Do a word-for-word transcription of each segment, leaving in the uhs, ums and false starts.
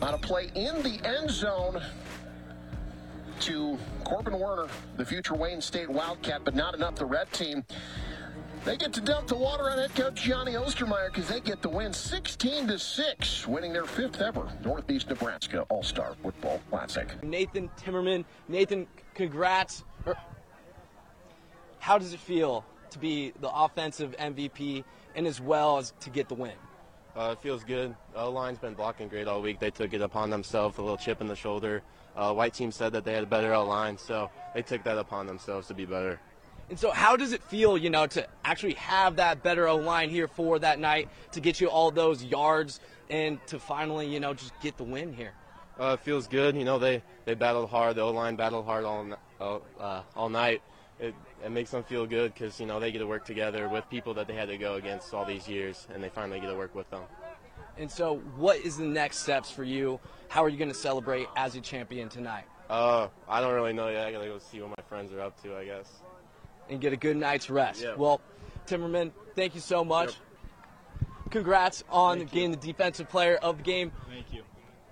On a play in the end zone to Corbin Werner, the future Wayne State Wildcat, but not enough. The red team, they get to dump the water on head coach Gianni Ostermeyer because they get the win sixteen to six, winning their fifth ever Northeast Nebraska All-Star Football Classic. Nathan Timmerman, Nathan, congrats. How does it feel to be the offensive M V P and as well as to get the win? Uh, it feels good. The O-line's been blocking great all week. They took it upon themselves, a little chip in the shoulder. Uh, white team said that they had a better O-line, so they took that upon themselves to be better. And so how does it feel, you know, to actually have that better O-line here for that night, to get you all those yards and to finally, you know, just get the win here? Uh, it feels good. You know, they, they battled hard. The O-line battled hard all, all, uh, all night. It, it makes them feel good because, you know, they get to work together with people that they had to go against all these years, and they finally get to work with them. And so what is the next steps for you? How are you going to celebrate as a champion tonight? Uh, I don't really know yet. I got to go see what my friends are up to, I guess. And get a good night's rest. Yeah. Well, Timmerman, thank you so much. Yep. Congrats on thank getting you. the defensive player of the game. Thank you.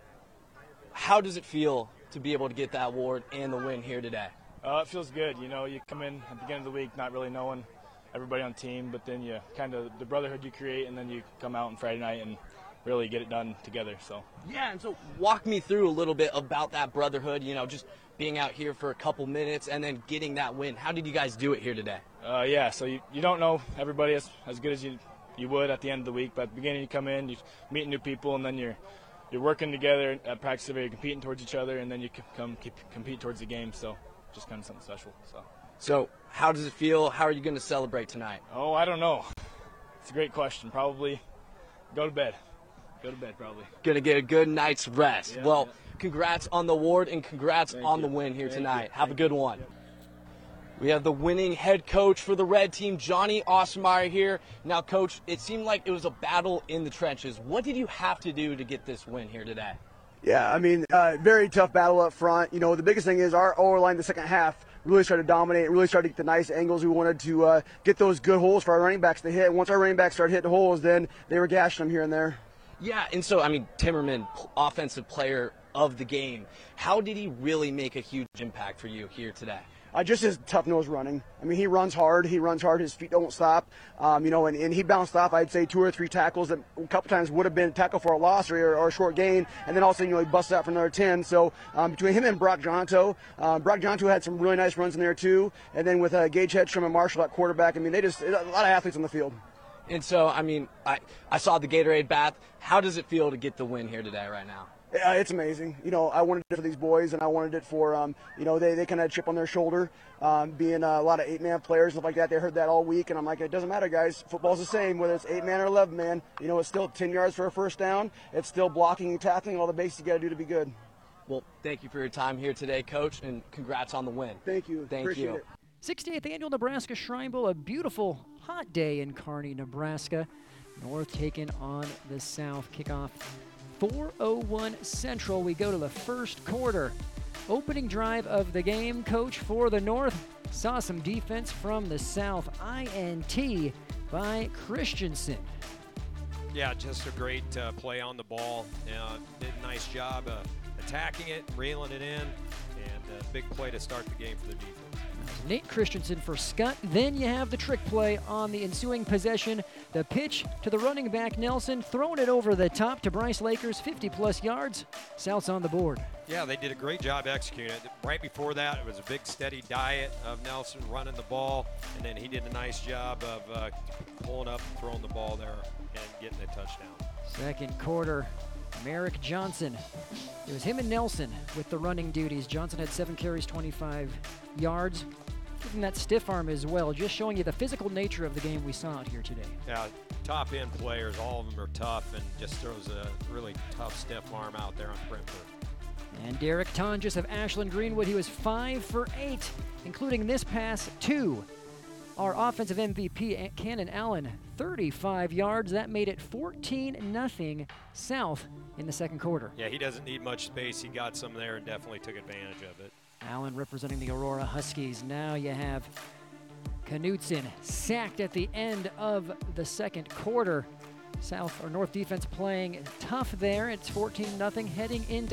How does it feel to be able to get that award and the win here today? Uh, it feels good. You know, you come in at the beginning of the week not really knowing everybody on the team, but then you kind of the brotherhood you create, and then you come out on Friday night and really get it done together. So yeah, and so walk me through a little bit about that brotherhood, you know, just being out here for a couple minutes and then getting that win. How did you guys do it here today? Uh, yeah, so you, you don't know everybody as, as good as you you would at the end of the week, but at the beginning you come in, you meet new people, and then you're you're working together at practice, you're competing towards each other, and then you come keep, compete towards the game. So just kind of something special. So so how does it feel? How are you going to celebrate tonight? Oh, I don't know. It's a great question. Probably go to bed. Go to bed, probably. Going to get a good night's rest. Yeah, well, yeah. Congrats on the award and congrats Thank on you. the win here Thank tonight. you. Have Thank a good you. one. Yep. We have the winning head coach for the red team, Gianni Ostermeyer, here. Now, Coach, it seemed like it was a battle in the trenches. What did you have to do to get this win here today? Yeah, I mean, uh, very tough battle up front. You know, the biggest thing is our O-line the second half really started to dominate, really started to get the nice angles. We wanted to uh, get those good holes for our running backs to hit. Once our running backs started hitting holes, then they were gashing them here and there. Yeah, and so, I mean, Timmerman, offensive player of the game. How did he really make a huge impact for you here today? Uh, just his tough-nosed running. I mean, he runs hard. He runs hard. His feet don't stop. Um, you know, and, and he bounced off, I'd say, two or three tackles that a couple times would have been a tackle for a loss or, or a short gain. And then also, you know, he busts out for another ten. So um, between him and Brock Jonto, um, Brock Jonto had some really nice runs in there, too. And then with uh, Gage Hedstrom and Marshall at quarterback, I mean, they just a lot of athletes on the field. And so, I mean, I, I saw the Gatorade bath. How does it feel to get the win here today right now? Uh, it's amazing. You know, I wanted it for these boys, and I wanted it for, um, you know, they, they kind of had a chip on their shoulder, um, being uh, a lot of eight-man players, stuff like that. They heard that all week, and I'm like, it doesn't matter, guys. Football's the same, whether it's eight-man or eleven-man. You know, it's still ten yards for a first down. It's still blocking and tackling, all the basics you got to do to be good. Well, thank you for your time here today, Coach, and congrats on the win. Thank you. Thank Appreciate you. it. sixty-eighth Annual Nebraska Shrine Bowl, a beautiful hot day in Kearney, Nebraska. North taking on the South. Kickoff four oh one Central. We go to the first quarter. Opening drive of the game, Coach, for the North. Saw some defense from the South. I N T by Christensen. Yeah, just a great uh, play on the ball. Uh, did a nice job uh, attacking it, reeling it in, and a big play to start the game for the defense. Nate Christensen for Scott. Then you have the trick play on the ensuing possession. The pitch to the running back, Nelson, throwing it over the top to Bryce Lakers, fifty plus yards. South's on the board. Yeah, they did a great job executing it. Right before that, it was a big steady diet of Nelson running the ball, and then he did a nice job of uh, pulling up and throwing the ball there and getting a touchdown. Second quarter, Merrick Johnson. It was him and Nelson with the running duties. Johnson had seven carries, twenty-five yards. Giving that stiff arm as well, just showing you the physical nature of the game we saw out here today. Yeah, top end players, all of them are tough, and just throws a really tough stiff arm out there on perimeter. And Derek Tonjes of Ashland Greenwood, he was five for eight, including this pass to our offensive M V P, Cannon Allen, thirty-five yards. That made it fourteen nothing South in the second quarter. Yeah, he doesn't need much space. He got some there and definitely took advantage of it. Allen representing the Aurora Huskies. Now you have Knutson sacked at the end of the second quarter. South or North defense playing tough there. It's fourteen nothing heading into